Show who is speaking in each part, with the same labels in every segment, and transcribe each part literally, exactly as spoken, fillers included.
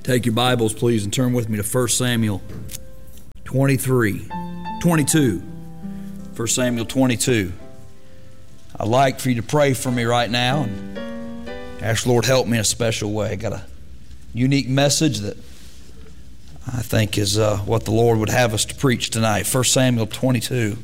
Speaker 1: Take your Bibles, please, and turn with me to First Samuel twenty-three, twenty-two. First Samuel twenty-two. I'd like for you to pray for me right now and ask the Lord help me in a special way. I got a unique message that I think is uh, what the Lord would have us to preach tonight. First Samuel twenty-two.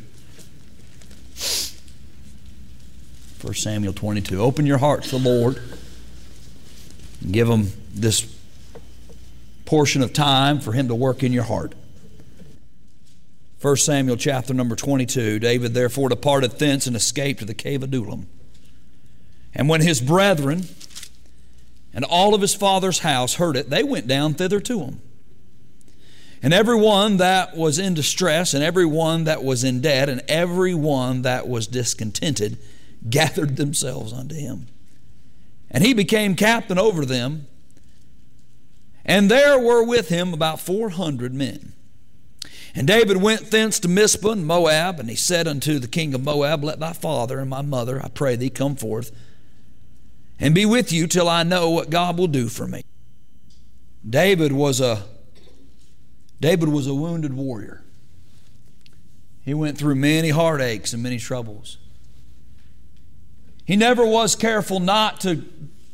Speaker 1: First Samuel twenty-two. Open your heart to the Lord and give Him this portion of time for Him to work in your heart. First Samuel chapter number twenty-two. David therefore departed thence and escaped to the cave of Adullam. And when his brethren and all of his father's house heard it, they went down thither to him. And every one that was in distress, and every one that was in debt, and every one that was discontented, gathered themselves unto him. And he became captain over them. And there were with him about four hundred men. And David went thence to Mizpah in Moab, and he said unto the king of Moab, Let thy father and my mother, I pray thee, come forth, and be with you till I know what God will do for me. David was a David was a wounded warrior. He went through many heartaches and many troubles. He never was careful not to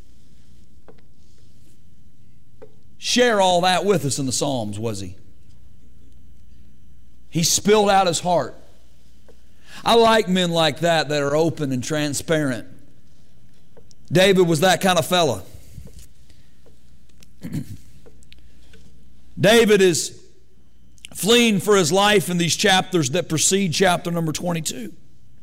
Speaker 1: share all that with us in the Psalms, was he? He spilled out his heart. I like men like that that are open and transparent. David was that kind of fella. David is fleeing for his life in these chapters that precede chapter number twenty-two.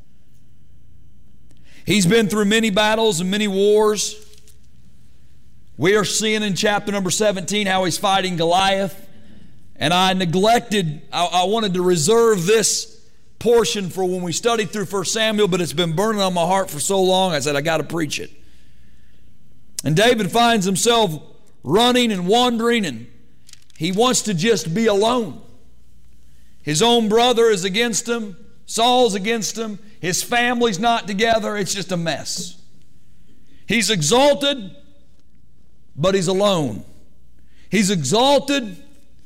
Speaker 1: He's been through many battles and many wars. We are seeing in chapter number seventeen how he's fighting Goliath. And I neglected, I, I wanted to reserve this portion for when we studied through First Samuel, but it's been burning on my heart for so long, I said, I got to preach it. And David finds himself running and wandering, and he wants to just be alone. His own brother is against him. Saul's against him. His family's not together. It's just a mess. He's exalted, but he's alone. He's exalted,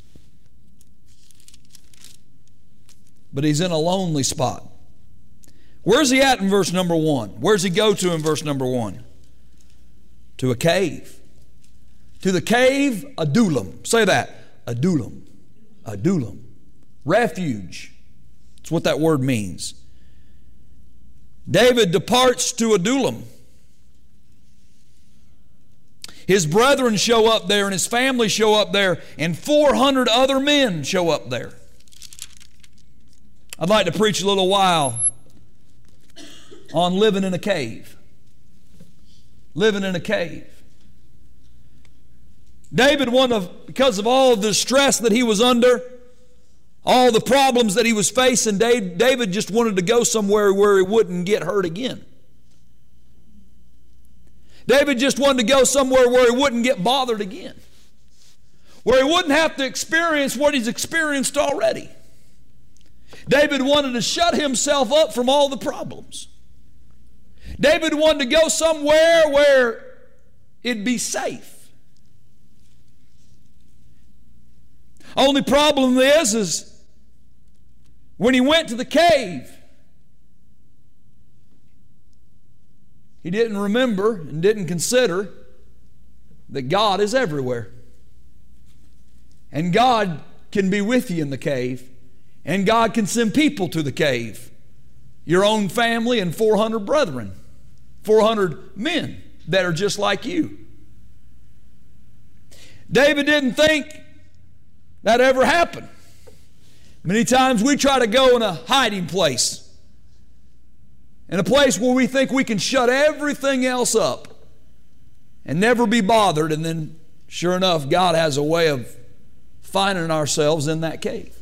Speaker 1: but he's in a lonely spot. Where's he at in verse number one? Where's he go to in verse number one? To a cave. To the cave, Adullam. Say that. Adullam. Adullam. Refuge. That's what that word means. David departs to Adullam. His brethren show up there, and his family show up there, and four hundred other men show up there. I'd like to preach a little while on living in a cave. Living in a cave. David, one of, because of all of the stress that he was under, all the problems that he was facing, David just wanted to go somewhere where he wouldn't get hurt again. David just wanted to go somewhere where he wouldn't get bothered again. Where he wouldn't have to experience what he's experienced already. David wanted to shut himself up from all the problems. David wanted to go somewhere where it'd be safe. Only problem is, is when he went to the cave, he didn't remember and didn't consider that God is everywhere. And God can be with you in the cave. And God can send people to the cave. Your own family and four hundred brethren. four hundred men that are just like you. David didn't think that ever happened. Many times we try to go in a hiding place. In a place where we think we can shut everything else up and never be bothered. And then, sure enough, God has a way of finding ourselves in that cave.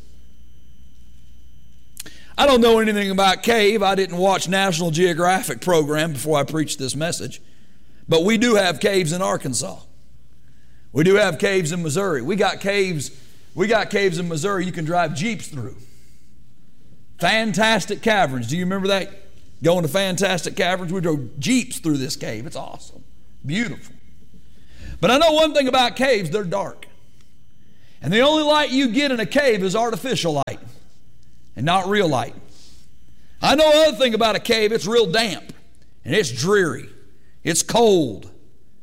Speaker 1: I don't know anything about cave. I didn't watch National Geographic program before I preached this message. But we do have caves in Arkansas. We do have caves in Missouri. We got caves, we got caves in Missouri you can drive Jeeps through. Fantastic Caverns. Do you remember that? Going to Fantastic Caverns? We drove Jeeps through this cave. It's awesome. Beautiful. But I know one thing about caves, they're dark. And the only light you get in a cave is artificial light and not real light. I know another thing about a cave, it's real damp and it's dreary. It's cold.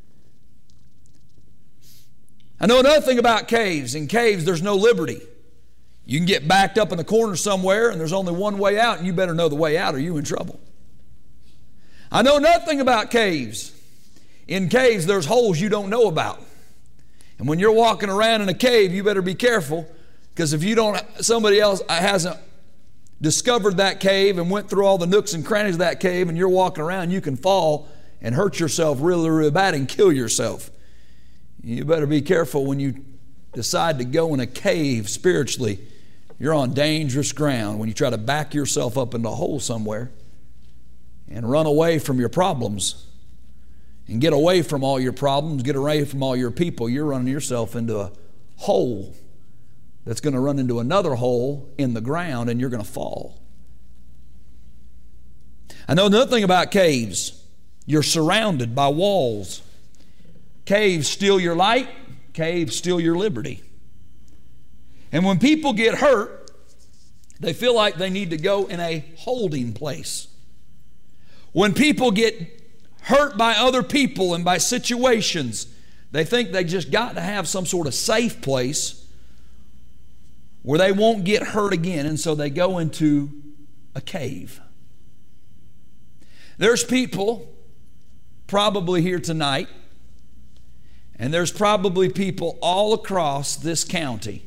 Speaker 1: I know another thing about caves. In caves, there's no liberty. You can get backed up in the corner somewhere and there's only one way out, and you better know the way out or you're in trouble. I know nothing about caves. In caves, there's holes you don't know about. And when you're walking around in a cave, you better be careful, because if you don't, somebody else hasn't discovered that cave and went through all the nooks and crannies of that cave, and you're walking around, you can fall and hurt yourself really, really bad and kill yourself. You better be careful when you decide to go in a cave spiritually. You're on dangerous ground when you try to back yourself up into a hole somewhere and run away from your problems and get away from all your problems, get away from all your people. You're running yourself into a hole that's going to run into another hole in the ground, and you're going to fall. I know another thing about caves. You're surrounded by walls. Caves steal your light. Caves steal your liberty. And when people get hurt, they feel like they need to go in a holding place. When people get hurt by other people and by situations, they think they just got to have some sort of safe place where they won't get hurt again, and so they go into a cave. There's people probably here tonight, and there's probably people all across this county.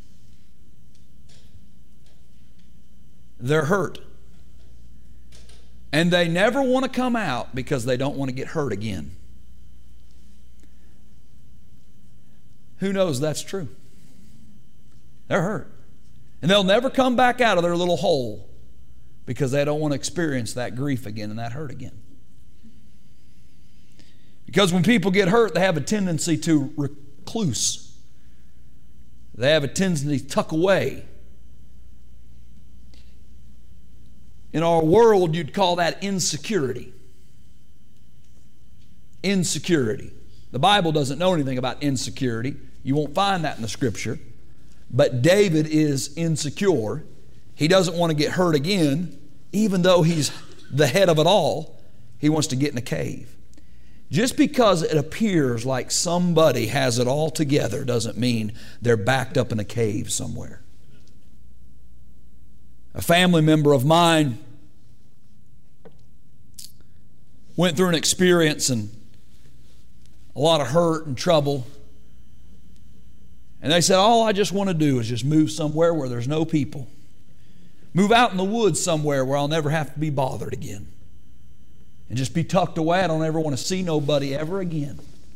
Speaker 1: They're hurt. And they never want to come out because they don't want to get hurt again. Who knows that's true? They're hurt. And they'll never come back out of their little hole because they don't want to experience that grief again and that hurt again. Because when people get hurt, they have a tendency to recluse. They have a tendency to tuck away. In our world, you'd call that insecurity. Insecurity. The Bible doesn't know anything about insecurity. You won't find that in the Scripture. But David is insecure. He doesn't want to get hurt again, even though he's the head of it all. He wants to get in a cave. Just because it appears like somebody has it all together doesn't mean they're backed up in a cave somewhere. A family member of mine went through an experience and a lot of hurt and trouble. And they said, all I just want to do is just move somewhere where there's no people. Move out in the woods somewhere where I'll never have to be bothered again. And just be tucked away. I don't ever want to see nobody ever again.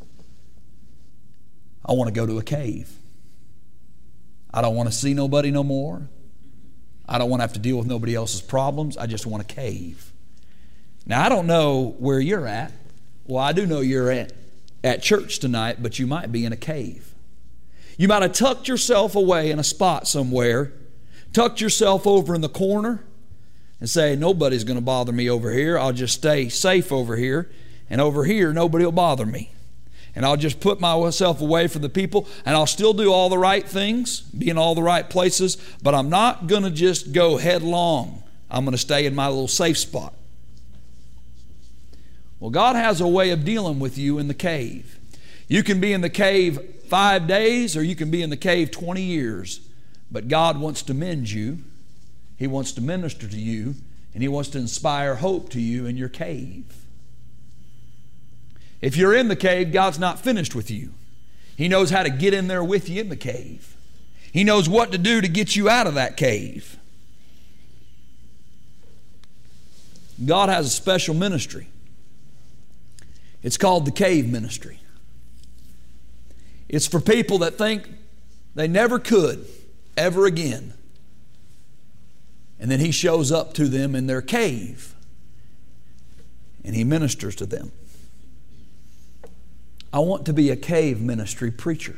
Speaker 1: I want to go to a cave. I don't want to see nobody no more. I don't want to have to deal with nobody else's problems. I just want a cave. Now, I don't know where you're at. Well, I do know you're at, at church tonight, but you might be in a cave. You might have tucked yourself away in a spot somewhere, tucked yourself over in the corner, and say, nobody's going to bother me over here. I'll just stay safe over here. And over here, nobody will bother me. And I'll just put myself away from the people, and I'll still do all the right things, be in all the right places, but I'm not going to just go headlong. I'm going to stay in my little safe spot. Well, God has a way of dealing with you in the cave. You can be in the cave five days, or you can be in the cave twenty years. But God wants to mend you. He wants to minister to you, and He wants to inspire hope to you in your cave. If you're in the cave, God's not finished with you. He knows how to get in there with you in the cave. He knows what to do to get you out of that cave. God has a special ministry. It's called the cave ministry. It's for people that think they never could ever again. And then He shows up to them in their cave and He ministers to them. I want to be a cave ministry preacher.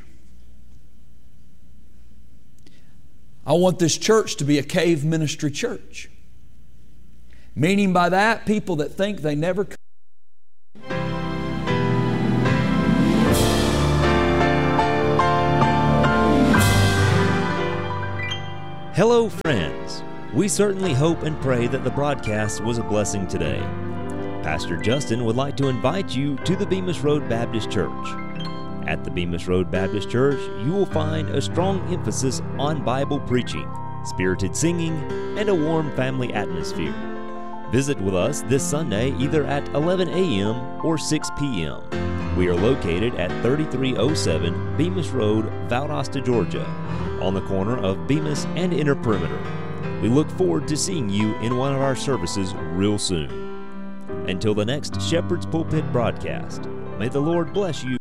Speaker 1: I want this church to be a cave ministry church. Meaning by that, people that think they never could.
Speaker 2: Hello, friends. We certainly hope and pray that the broadcast was a blessing today. Pastor Justin would like to invite you to the Bemis Road Baptist Church. At the Bemis Road Baptist Church, you will find a strong emphasis on Bible preaching, spirited singing, and a warm family atmosphere. Visit with us this Sunday either at eleven a.m. or six p.m. We are located at thirty-three oh seven Bemis Road, Valdosta, Georgia, on the corner of Bemis and Inner Perimeter. We look forward to seeing you in one of our services real soon. Until the next Shepherd's Pulpit broadcast, may the Lord bless you